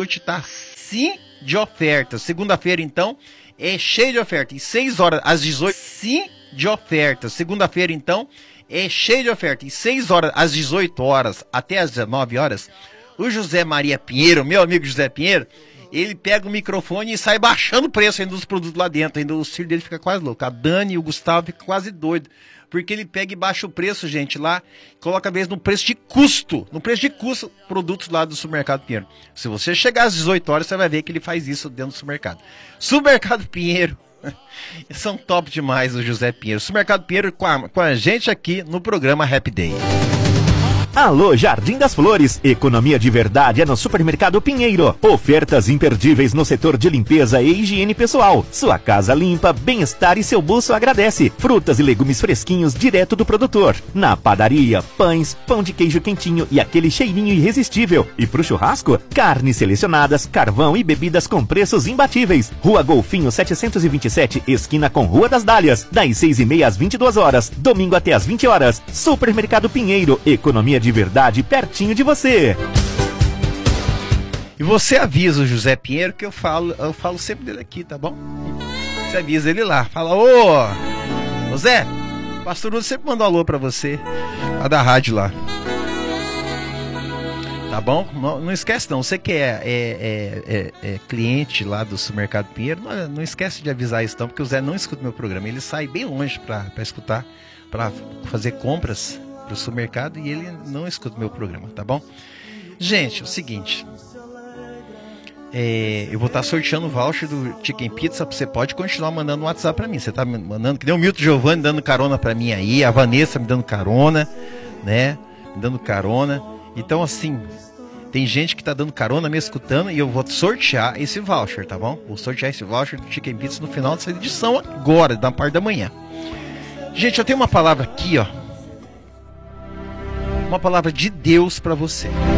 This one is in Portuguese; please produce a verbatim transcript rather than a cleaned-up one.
noite tá sim de oferta. Segunda-feira, então, é cheio de oferta. E seis horas às dezoito, sim de oferta. Segunda-feira, então, é cheio de oferta. E seis horas às dezoito horas até às dezenove horas, o José Maria Pinheiro, meu amigo José Pinheiro, ele pega o microfone e sai baixando o preço ainda dos produtos lá dentro. Ainda o filho dele fica quase louco. A Dani e o Gustavo ficam quase doidos. Porque ele pega e baixa o preço, gente, lá, coloca mesmo no preço de custo, no preço de custo, produtos lá do Supermercado Pinheiro. Se você chegar às dezoito horas, você vai ver que ele faz isso dentro do supermercado. Supermercado Pinheiro, são top demais o José Pinheiro. Supermercado Pinheiro com a, com a gente aqui no programa Happy Day. Alô, Jardim das Flores, economia de verdade é no Supermercado Pinheiro. Ofertas imperdíveis no setor de limpeza e higiene pessoal. Sua casa limpa, bem-estar e seu bolso agradece. Frutas e legumes fresquinhos direto do produtor. Na padaria, pães, pão de queijo quentinho e aquele cheirinho irresistível. E pro churrasco, carnes selecionadas, carvão e bebidas com preços imbatíveis. Rua Golfinho setecentos e vinte e sete, esquina com Rua das Dálias. Das seis e meia às vinte e duas horas, domingo até às vinte horas. Supermercado Pinheiro, economia de de verdade pertinho de você. E você avisa o José Pinheiro que eu falo, eu falo sempre dele aqui, tá bom? Você avisa ele lá, fala: ô, ô Zé, o Pastor Udo sempre manda um alô pra você, lá da rádio lá. Tá bom? Não, não esquece não, você que é, é, é, é, é cliente lá do Supermercado Pinheiro, não, não esquece de avisar isso não, porque o Zé não escuta meu programa, ele sai bem longe pra, pra escutar, pra fazer compras pro supermercado e ele não escuta o meu programa, tá bom? Gente, é o seguinte, é, eu vou estar tá sorteando o voucher do Chicken Pizza, você pode continuar mandando um WhatsApp pra mim, você tá me mandando, que nem o Milton Giovanni dando carona pra mim aí, a Vanessa me dando carona, né, me dando carona, então assim, tem gente que tá dando carona me escutando e eu vou sortear esse voucher, tá bom? Vou sortear esse voucher do Chicken Pizza no final dessa edição agora, da parte da manhã. Gente, eu tenho uma palavra aqui, ó, uma palavra de Deus para você.